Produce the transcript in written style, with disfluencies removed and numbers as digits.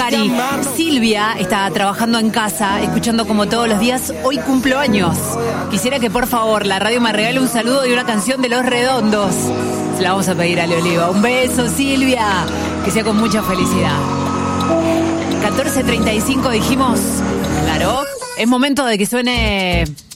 Cari. Silvia está trabajando en casa, escuchando como todos los días. Hoy cumplo años. Quisiera que por favor la radio me regale un saludo y una canción de Los Redondos. Se la vamos a pedir a Oliva. Un beso, Silvia. Que sea con mucha felicidad. 14:35 dijimos. Claro. Es momento de que suene